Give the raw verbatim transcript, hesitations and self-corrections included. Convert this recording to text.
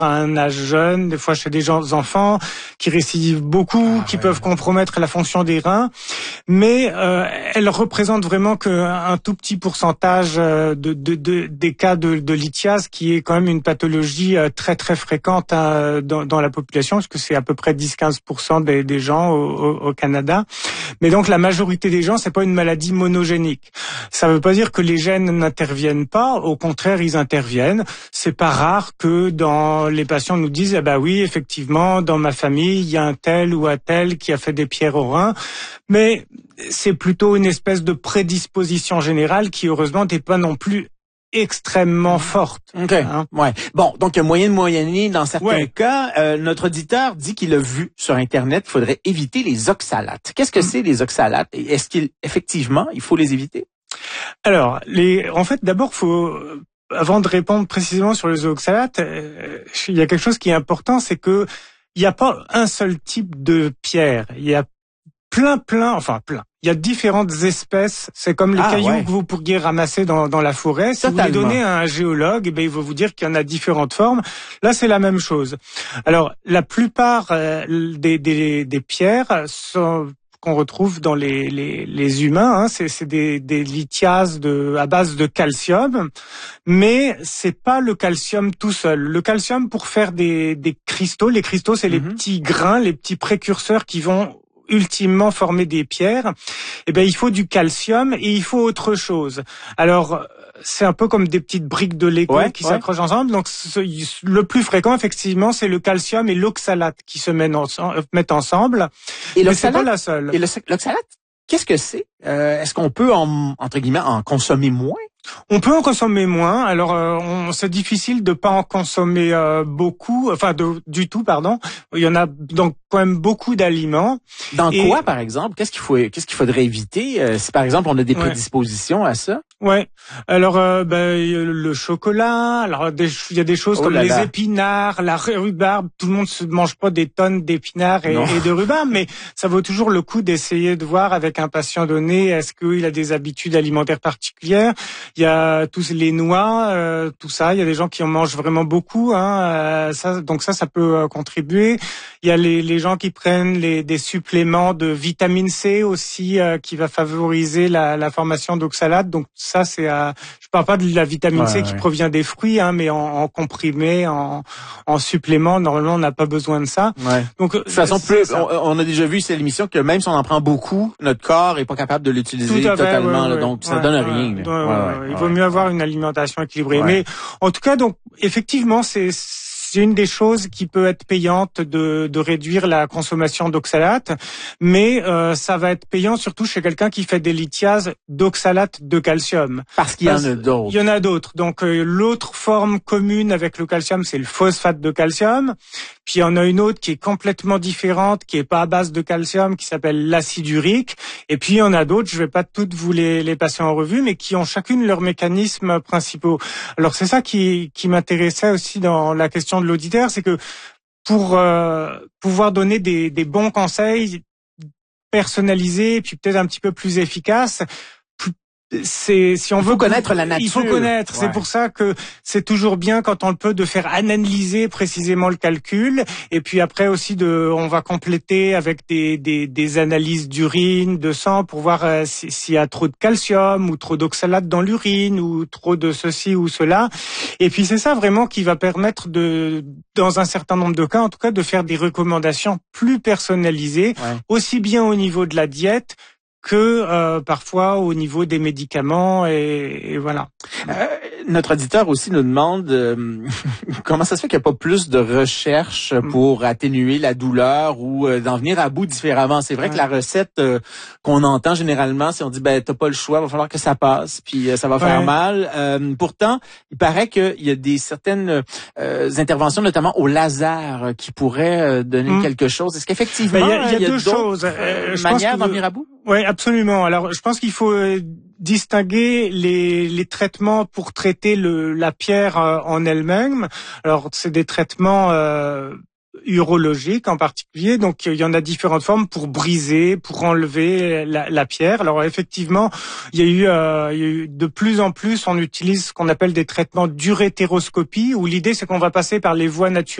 à un âge jeune, des fois chez des gens enfants qui récidivent beaucoup, ah, qui ouais. peuvent compromettre la fonction des reins, mais euh, elle représente vraiment qu'un tout petit pourcentage de, de, de des cas de, de lithiase, qui est quand même une pathologie très très fréquente hein, dans, dans la population, parce que c'est à peu près dix à quinze pour cent des, des gens au, au, au Canada. Mais donc la majorité des gens, c'est pas une maladie monogénique. Ça veut pas dire que les gènes n'interviennent pas, au contraire, ils interviennent. C'est pas rare que dans les patients nous disent ah bah oui, effectivement, dans ma famille, il y a un tel ou un tel qui a fait des pierres au rein, mais c'est plutôt une espèce de prédisposition générale qui heureusement n'est pas non plus extrêmement forte. OK. Hein? Ouais. Bon, donc moyen de moyenner dans certains ouais. cas. Euh, notre auditeur dit qu'il a vu sur Internet qu'il faudrait éviter les oxalates. Qu'est-ce que mmh. c'est les oxalates? Et est-ce qu'effectivement, il faut les éviter? Alors, les, en fait, d'abord, faut, avant de répondre précisément sur les oxalates, euh, il y a quelque chose qui est important, c'est que il n'y a pas un seul type de pierre. Il y a plein, plein, enfin plein. Il y a différentes espèces. C'est comme les ah, cailloux ouais. que vous pourriez ramasser dans, dans la forêt. Si Totalement. Vous les donnez à un géologue, eh bien, il va vous dire qu'il y en a différentes formes. Là, c'est la même chose. Alors, la plupart euh, des, des, des pierres sont qu'on retrouve dans les, les, les humains, hein, c'est, c'est des, des lithiases de, à base de calcium, mais c'est pas le calcium tout seul. Le calcium, pour faire des, des cristaux, les cristaux, c'est mm-hmm. les petits grains, les petits précurseurs qui vont ultimement former des pierres. Eh ben, il faut du calcium et il faut autre chose. Alors, c'est un peu comme des petites briques de Lego ouais, qui ouais. s'accrochent ensemble. Donc, le plus fréquent, effectivement, c'est le calcium et l'oxalate qui se mettent, en, mettent ensemble. Et mais c'est pas la seule. Et l'oxalate, qu'est-ce que c'est? Euh, est-ce qu'on peut, en, entre guillemets, en consommer moins? On peut en consommer moins. Alors, euh, on, c'est difficile de pas en consommer euh, beaucoup, enfin de, du tout, pardon. Il y en a donc quand même beaucoup d'aliments. Dans et, quoi, par exemple? Qu'est-ce qu'il faut, qu'est-ce qu'il faudrait éviter euh, si, par exemple, on a des prédispositions ouais. à ça? Ouais. Alors, euh, ben, le chocolat. Alors, il y a des choses oh comme les là. épinards, la rhubarbe. Tout le monde se mange pas des tonnes d'épinards et, et de rhubarbe, mais ça vaut toujours le coup d'essayer de voir avec un patient donné, est-ce qu'il a des habitudes alimentaires particulières. Il y a tous les noix, euh, tout ça. Il y a des gens qui en mangent vraiment beaucoup. Hein, euh, ça, donc ça, ça peut euh, contribuer. Il y a les, les gens qui prennent les, des suppléments de vitamine C aussi, euh, qui va favoriser la, la formation d'oxalate. Donc ça, c'est, euh, je parle pas de la vitamine ouais, C qui ouais. provient des fruits, hein, mais en, en comprimé, en, en supplément. Normalement, on n'a pas besoin de ça. Ouais. Donc, de toute façon, plus, on, on a déjà vu c'est l'émission que même si on en prend beaucoup, notre corps est pas capable de l'utiliser totalement. Ouais, là, donc, ouais, ça ouais, donne ouais, rien. ouais, ouais, ouais, il vaut mieux avoir une alimentation équilibrée. Ouais. Mais en tout cas, donc effectivement, c'est c'est une des choses qui peut être payante de, de réduire la consommation d'oxalate, mais euh, ça va être payant surtout chez quelqu'un qui fait des lithiases d'oxalate de calcium. Parce qu'il y en a d'autres. Il y en a d'autres. Donc euh, l'autre forme commune avec le calcium, c'est le phosphate de calcium. Puis il y en a une autre qui est complètement différente, qui est pas à base de calcium, qui s'appelle l'acide urique. Et puis il y en a d'autres, je vais pas toutes vous les, les passer en revue, mais qui ont chacune leurs mécanismes principaux. Alors c'est ça qui, qui m'intéressait aussi dans la question de l'auditeur, c'est que pour euh, pouvoir donner des, des bons conseils personnalisés, et puis peut-être un petit peu plus efficaces, c'est si on il veut faut connaître la nature. Il faut connaître. Ouais. C'est pour ça que c'est toujours bien quand on le peut de faire analyser précisément le calcul. Et puis après aussi de, on va compléter avec des des, des analyses d'urine, de sang pour voir euh, s'il y a trop de calcium ou trop d'oxalate dans l'urine ou trop de ceci ou cela. Et puis c'est ça vraiment qui va permettre de, dans un certain nombre de cas en tout cas, de faire des recommandations plus personnalisées, ouais. aussi bien au niveau de la diète que euh, parfois au niveau des médicaments et, et voilà. Euh, notre auditeur aussi nous demande euh, comment ça se fait qu'il n'y a pas plus de recherches pour atténuer la douleur ou euh, d'en venir à bout différemment. C'est vrai ouais. que la recette euh, qu'on entend généralement, si on dit ben t'as pas le choix, il va falloir que ça passe, puis euh, ça va faire ouais. mal. Euh, pourtant, il paraît qu'il y a des certaines euh, interventions, notamment au laser, qui pourraient euh, donner mmh. quelque chose. Est-ce qu'effectivement ben, il y a, il y a, il y a deux choses euh, manières d'en venir à bout? Oui, absolument. Alors, je pense qu'il faut euh, distinguer les, les traitements pour traiter le, la pierre euh, en elle-même. Alors, c'est des traitements euh, urologique en particulier. Donc il y en a différentes formes pour briser, pour enlever la, la pierre. Alors effectivement, il y a eu, euh, il y a eu de plus en plus, on utilise ce qu'on appelle des traitements d'urétéroscopie, où l'idée c'est qu'on va passer par les voies naturelles